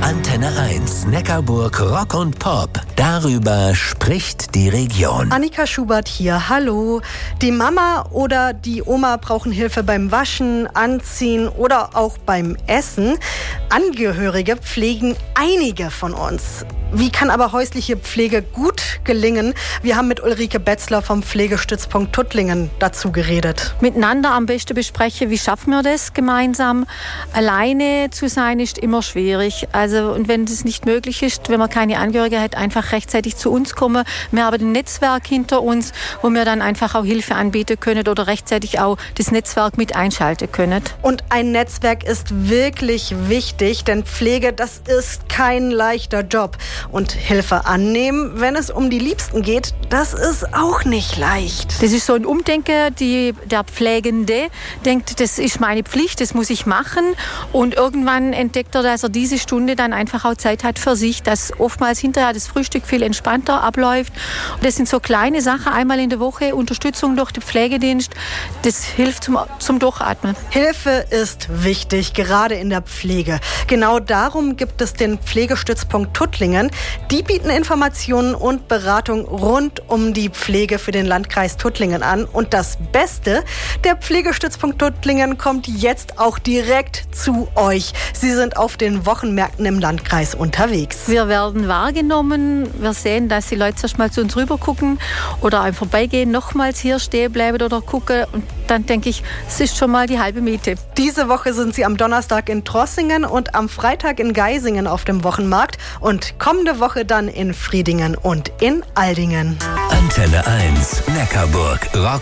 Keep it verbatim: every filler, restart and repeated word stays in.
Antenne eins, Neckarburg Rock und Pop. Darüber spricht die Region. Annika Schubert hier, hallo. Die Mama oder die Oma brauchen Hilfe beim Waschen, Anziehen oder auch beim Essen. Angehörige pflegen einige von uns. Wie kann aber häusliche Pflege gut gelingen? Wir haben mit Ulrike Betzler vom Pflegestützpunkt Tuttlingen dazu geredet. Miteinander am besten besprechen, wie schaffen wir das gemeinsam. Alleine zu sein ist immer schwierig. Also, und wenn das nicht möglich ist, wenn man keine Angehörige hat, einfach rechtzeitig zu uns kommen. Wir haben ein Netzwerk hinter uns, wo wir dann einfach auch Hilfe anbieten können oder rechtzeitig auch das Netzwerk mit einschalten können. Und ein Netzwerk ist wirklich wichtig, denn Pflege, das ist kein leichter Job. Und Hilfe annehmen, wenn es um die Liebsten geht, das ist auch nicht leicht. Das ist so ein Umdenken, die, der Pflegende denkt, das ist meine Pflicht, das muss ich machen. Und irgendwann entdeckt er, dass er diese Stunde dann einfach auch Zeit hat für sich, dass oftmals hinterher das Frühstück viel entspannter abläuft. Und das sind so kleine Sachen, einmal in der Woche, Unterstützung durch den Pflegedienst, das hilft zum, zum Durchatmen. Hilfe ist wichtig, gerade in der Pflege. Genau darum gibt es den Pflegestützpunkt Tuttlingen. Die bieten Informationen und Beratung rund um die Pflege für den Landkreis Tuttlingen an. Und das Beste, der Pflegestützpunkt Tuttlingen kommt jetzt auch direkt zu euch. Sie sind auf den Wochenmärkten im Landkreis unterwegs. Wir werden wahrgenommen. Wir sehen, dass die Leute erst mal zu uns rüber gucken oder einem vorbeigehen, nochmals hier stehen bleiben oder gucken. Und dann denke ich, es ist schon mal die halbe Miete. Diese Woche sind sie am Donnerstag in Trossingen und am Freitag in Geisingen auf dem Wochenmarkt und kommende Woche dann in Friedingen und in Aldingen. Antenne eins, Neckarburg Rock